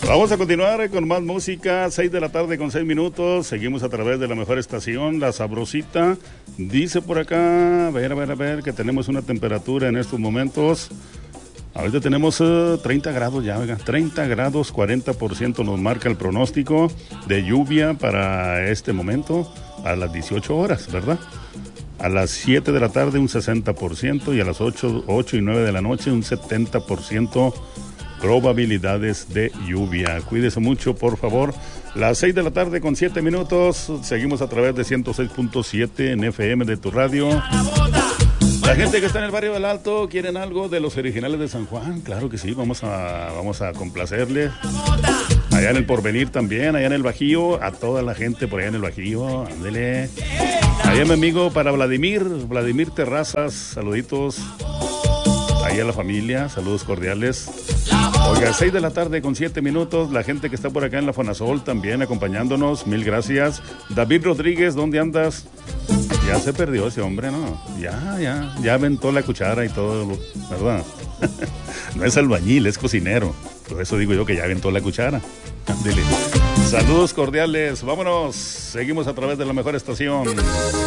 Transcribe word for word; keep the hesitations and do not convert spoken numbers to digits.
Vamos a continuar con más música, seis de la tarde con seis minutos, seguimos a través de la mejor estación, La Sabrosita. Dice por acá, a ver, a ver, a ver, que tenemos una temperatura en estos momentos. Ahorita tenemos uh, treinta grados ya, oiga, treinta grados, cuarenta por ciento nos marca el pronóstico de lluvia para este momento a las dieciocho horas, ¿verdad? A las siete de la tarde un sesenta por ciento y a las ocho, ocho y nueve de la noche un setenta por ciento probabilidades de lluvia. Cuídese mucho, por favor. Las seis de la tarde con siete minutos, seguimos a través de ciento seis punto siete en F M de tu radio. La gente que está en el barrio del Alto, ¿quieren algo de los originales de San Juan? Claro que sí, vamos a, vamos a complacerle. Allá en el Porvenir también, allá en el Bajío, a toda la gente por allá en el Bajío, ándele. Allá mi amigo para Vladimir, Vladimir Terrazas, saluditos. Ahí a la familia, saludos cordiales. Oiga, seis de la tarde con siete minutos, la gente que está por acá en la Fonasol también acompañándonos, mil gracias. David Rodríguez, ¿dónde andas? Ya se perdió ese hombre, ¿no? Ya, ya, ya aventó la cuchara y todo, ¿verdad? No es albañil, es cocinero. Por eso digo yo que ya aventó la cuchara. Dile. Saludos cordiales, vámonos. Seguimos a través de la mejor estación.